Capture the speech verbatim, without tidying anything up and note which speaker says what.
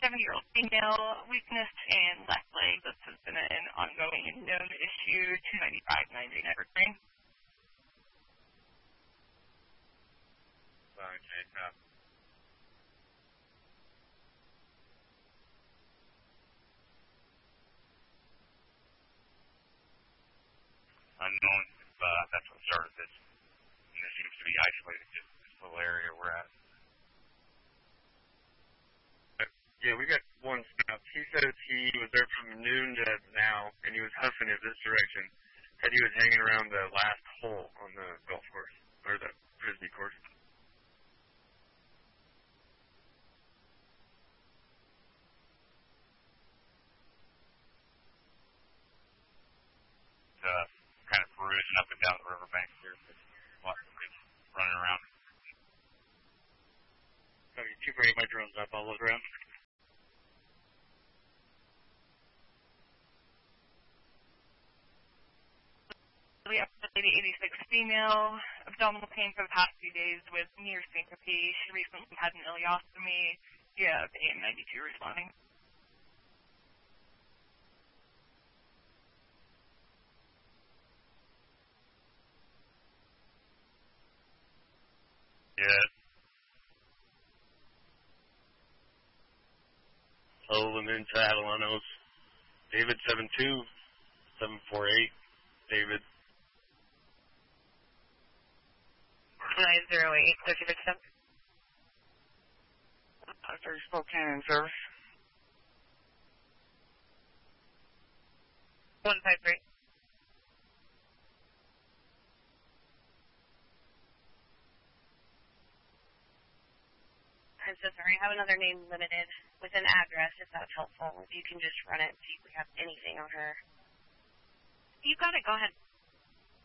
Speaker 1: seventy-year-old female, weakness in left leg. This has been an ongoing and known issue. two ninety-five ninety Evergreen.
Speaker 2: Sorry, Jacob. Unknown if uh, that's what started this. And it seems to be isolated to this little area we're at. But, yeah, we got one scout. He says he was there from noon to now, and he was huffing in this direction. Said he was hanging around the last hole on the golf course, or the frisbee course. Uh, kind of perusing up and down the riverbank here. Lots of people running around. two forty, my drone's up. I'll look around.
Speaker 1: We have a lady eighty-six female, abdominal pain for the past few days with near syncope. She recently had an ileostomy. You have A M ninety-two responding.
Speaker 2: Yeah. Sullivan into Atalanos. David seven two, seven four eight. David.
Speaker 1: nine zero eight, thirty-six seven.
Speaker 3: Doctor Spokane in service.
Speaker 1: one five three.
Speaker 4: I'm so sorry. I have another name limited with an address, if that's helpful. If you can just run it and see if we have anything on her.
Speaker 1: You got it. Go ahead.